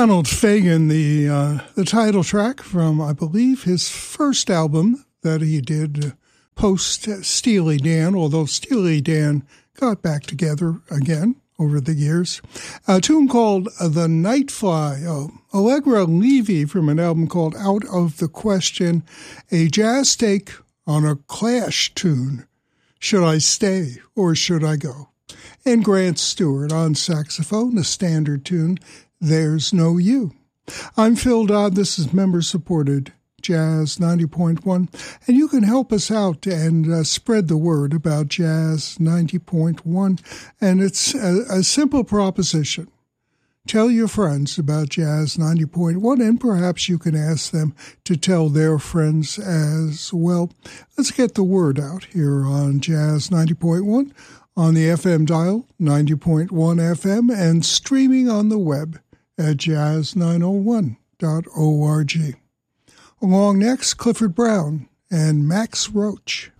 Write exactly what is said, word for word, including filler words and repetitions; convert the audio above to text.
Donald Fagen, the uh, the title track from, I believe, his first album that he did post Steely Dan, although Steely Dan got back together again over the years. A tune called The Nightfly. Oh, Allegra Levy from an album called Out of the Question, a jazz take on a Clash tune, Should I Stay or Should I Go? And Grant Stewart on saxophone, the standard tune, There's No You. I'm Phil Dodd. This is member-supported Jazz ninety point one, and you can help us out and uh, spread the word about Jazz ninety point one, and it's a, a simple proposition. Tell your friends about Jazz ninety point one, and perhaps you can ask them to tell their friends as well. Let's get the word out here on Jazz ninety point one, on the F M dial, ninety point one F M, and streaming on the web at jazz nine oh one dot org. Along next, Clifford Brown and Max Roach.